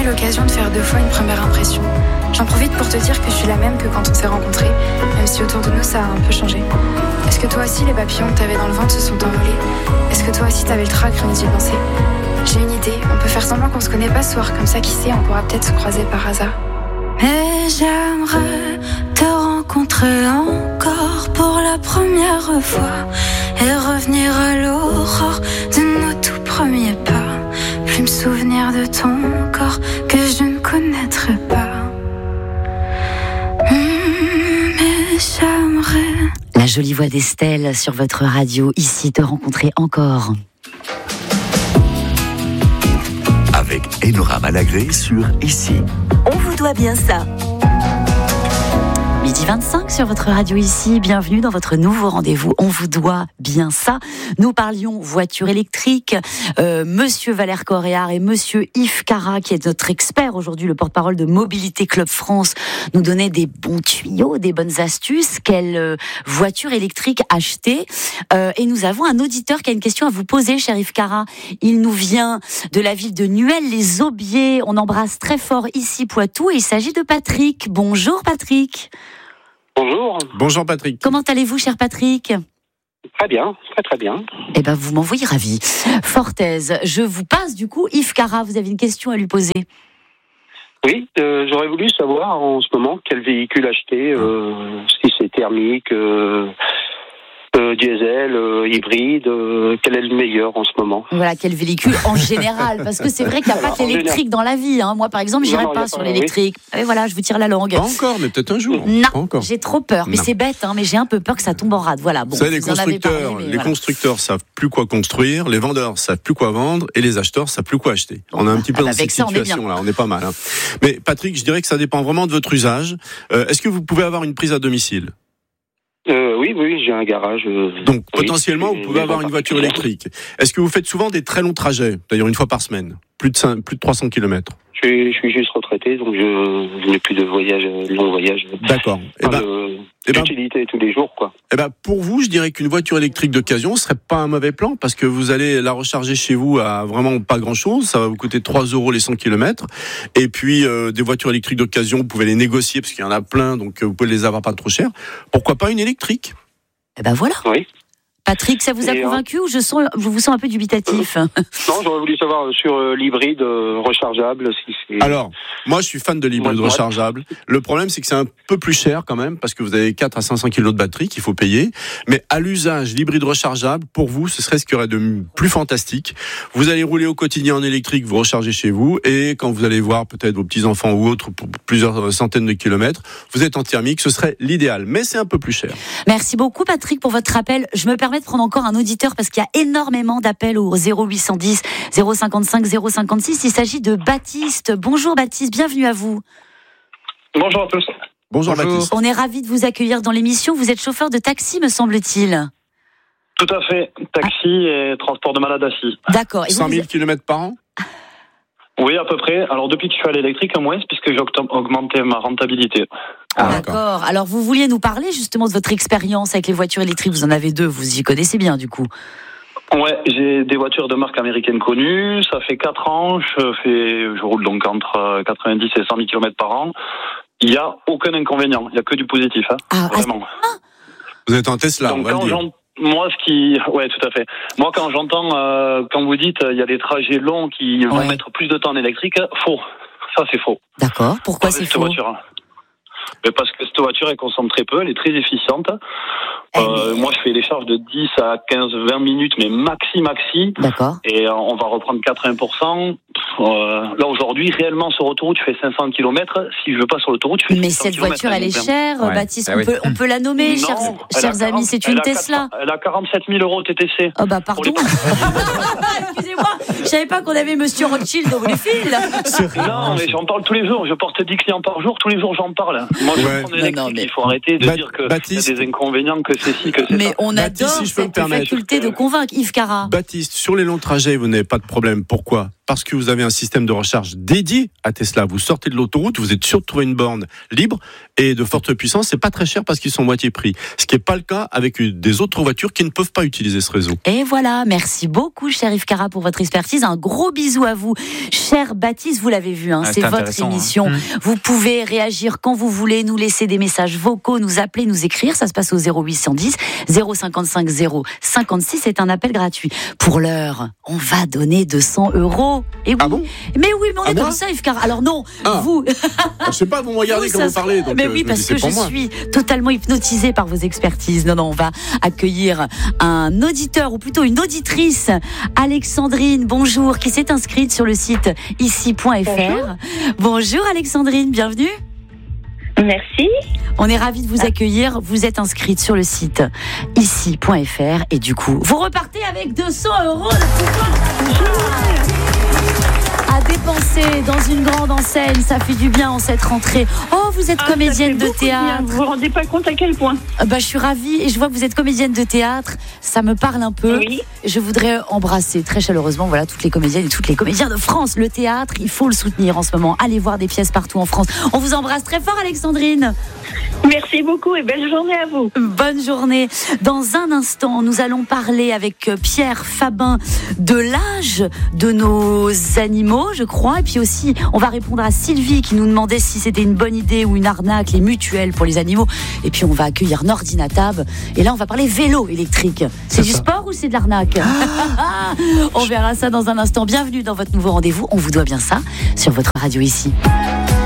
l'occasion de faire 2 fois une première impression. J'en profite pour te dire que je suis la même que quand on s'est rencontrés, même si autour de nous ça a un peu changé. Est-ce que toi aussi les papillons que t'avais dans le ventre se sont envolés? Est-ce que toi aussi t'avais le trac, rien d'y penser? J'ai une idée, on peut faire semblant qu'on se connaît pas ce soir, comme ça qui sait, on pourra peut-être se croiser par hasard. Et j'aimerais te rencontrer encore pour la première fois et revenir à l'aurore de nos tout premiers pas. Plus me souvenir de ton corps que je ne connaîtrai pas. Mais j'aimerais. La jolie voix d'Estelle sur votre radio, ici te rencontrer encore. Avec Enora Malagré sur Ici. On vous doit bien ça. Midi 25 sur votre radio ici, bienvenue dans votre nouveau rendez-vous. On vous doit bien ça. Nous parlions voiture électrique. Monsieur Valère Coréard et Monsieur Yves Cara, qui est notre expert aujourd'hui, le porte-parole de Mobilité Club France, nous donnait des bons tuyaux, des bonnes astuces. Quelle voiture électrique acheter? Et nous avons un auditeur qui a une question à vous poser, cher Yves Cara. Il nous vient de la ville de Nuel-les-Aubiers. On embrasse très fort ici Poitou et il s'agit de Patrick. Bonjour Patrick. Bonjour. Bonjour Patrick. Comment allez-vous, cher Patrick? Très bien, très bien. Eh ben, vous m'envoyez ravi. Fortaise, je vous passe du coup Yves Cara, vous avez une question à lui poser. Oui, j'aurais voulu savoir en ce moment quel véhicule acheter, si c'est thermique, diesel, hybride, quel est le meilleur en ce moment? Voilà, quel véhicule en général, parce que c'est vrai qu'il n'y a pas que l'électrique dans la vie. Hein. Moi, par exemple, j'irai pas sur l'électrique. Et voilà, je vous tire la langue. Pas encore, mais peut-être un jour. Non, j'ai trop peur. Mais c'est bête, hein, mais j'ai un peu peur que ça tombe en rade. Voilà. Bon, les constructeurs savent plus quoi construire, les vendeurs savent plus quoi vendre, et les acheteurs savent plus quoi acheter. On est un petit peu dans cette situation-là. On est pas mal. Hein. Mais Patrick, je dirais que ça dépend vraiment de votre usage. Est-ce que vous pouvez avoir une prise à domicile? Oui, j'ai un garage. Donc, potentiellement, vous pouvez avoir une voiture électrique. Est-ce que vous faites souvent des très longs trajets, d'ailleurs une fois par semaine, plus de 300 km? Je suis juste retraité, donc je n'ai plus de long voyage. D'accord. D'utilité tous les jours, quoi. Pour vous, je dirais qu'une voiture électrique d'occasion serait pas un mauvais plan, parce que vous allez la recharger chez vous à vraiment pas grand-chose. Ça va vous coûter 3 € les 100 km. Et puis, des voitures électriques d'occasion, vous pouvez les négocier, parce qu'il y en a plein, donc vous pouvez les avoir pas trop cher. Pourquoi pas une électrique? Voilà. Oui. Patrick, ça vous a convaincu ou je vous sens un peu dubitatif? Non, j'aurais voulu savoir sur l'hybride rechargeable. Si c'est... Alors, moi je suis fan de l'hybride rechargeable. Le problème c'est que c'est un peu plus cher quand même, parce que vous avez 4 à 500 kg de batterie qu'il faut payer. Mais à l'usage, l'hybride rechargeable, pour vous, ce serait ce qu'il y aurait de plus fantastique. Vous allez rouler au quotidien en électrique, vous rechargez chez vous, et quand vous allez voir peut-être vos petits-enfants ou autres pour plusieurs centaines de kilomètres, vous êtes en thermique, ce serait l'idéal. Mais c'est un peu plus cher. Merci beaucoup Patrick pour votre appel. Je me permets de prendre encore un auditeur parce qu'il y a énormément d'appels au 0810 055 056. Il s'agit de Baptiste. Bonjour Baptiste, bienvenue à vous. Bonjour à tous. Bonjour Baptiste. On est ravis de vous accueillir dans l'émission. Vous êtes chauffeur de taxi, me semble-t-il. Tout à fait. Taxi et transport de malades assis. D'accord. Et 100 000 km par an? Oui, à peu près. Alors, depuis que je suis à l'électrique, moins, puisque j'ai augmenté ma rentabilité. D'accord. Alors, vous vouliez nous parler justement de votre expérience avec les voitures électriques. Vous en avez 2, vous y connaissez bien du coup. Ouais, j'ai des voitures de marque américaine connues. Ça fait 4 ans. Je roule donc entre 90 et 100 000 km par an. Il n'y a aucun inconvénient. Il n'y a que du positif. Vraiment. Vous êtes en Tesla, donc, on va le dire. Ouais, tout à fait. Moi, quand j'entends, quand vous dites, il y a des trajets longs qui vont mettre plus de temps en électrique, faux. Ça, c'est faux. D'accord. Pourquoi c'est faux? Mais parce que cette voiture, elle consomme très peu, elle est très efficiente. Moi, je fais des charges de 10 à 15, 20 minutes, mais maxi. D'accord. Et on va reprendre 80%. Là, aujourd'hui, réellement, sur autoroute, je fais 500 km. Si je veux pas sur l'autoroute, je fais 500 Mais cette km. voiture, elle est chère, Baptiste. On peut la nommer, chers amis. C'est une Tesla. Elle a 47 000 € TTC. Oh, pardon. Excusez-moi. Je savais pas qu'on avait Monsieur Rothschild au bout du fil. Non, mais j'en parle tous les jours. Je porte 10 clients par jour. Tous les jours, j'en parle. Moi, je prends l'électrique. Il faut arrêter de dire qu'il y a des inconvénients, que c'est ci, que c'est ça. Mais on adore cette faculté de convaincre, Yves Cara. Baptiste, sur les longs trajets, vous n'avez pas de problème. Pourquoi? parce que vous avez un système de recharge dédié à Tesla. Vous sortez de l'autoroute, vous êtes sûr de trouver une borne libre et de forte puissance. C'est pas très cher parce qu'ils sont moitié prix. Ce qui n'est pas le cas avec des autres voitures qui ne peuvent pas utiliser ce réseau. Et voilà, merci beaucoup, cher Yves Cara, pour votre expertise. Un gros bisou à vous, cher Baptiste. Vous l'avez vu, c'est votre émission. Vous pouvez réagir quand vous voulez, nous laisser des messages vocaux, nous appeler, nous écrire. Ça se passe au 0810 055 056. C'est un appel gratuit. Pour l'heure, on va donner 200 €. Et oui. Ah bon? Mais oui, mais on est dans ça, Yves Cara. Alors non, vous. Je sais pas, vous me regardez quand vous parlez. Donc, mais oui, parce que je suis totalement hypnotisée par vos expertises. Non, on va accueillir un auditeur, ou plutôt une auditrice, Alexandrine, bonjour, qui s'est inscrite sur le site ici.fr. Bonjour Alexandrine, bienvenue. Merci. On est ravis de vous accueillir. Vous êtes inscrite sur le site ici.fr et du coup, vous repartez avec 200 € à dépenser dans une grande enseigne. Ça fait du bien en cette rentrée. Oh, vous êtes comédienne de théâtre. Vous vous rendez pas compte à quel point. Je suis ravie et je vois que vous êtes comédienne de théâtre. Ça me parle un peu. Oui. Je voudrais embrasser très chaleureusement toutes les comédiennes et toutes les comédiens de France. Le théâtre, il faut le soutenir en ce moment. Allez voir des pièces partout en France. On vous embrasse très fort, Alexandrine. Merci beaucoup et belle journée à vous. Bonne journée. Dans un instant, nous allons parler avec Pierre Fabin de l'âge de nos animaux, je crois. Et puis aussi, on va répondre à Sylvie qui nous demandait si c'était une bonne idée ou une arnaque, les mutuelles pour les animaux. Et puis, on va accueillir Nordinatab. Et là, on va parler vélo électrique. C'est du sport ou c'est de l'arnaque? On verra ça dans un instant. Bienvenue dans votre nouveau rendez-vous. On vous doit bien ça sur votre radio ici.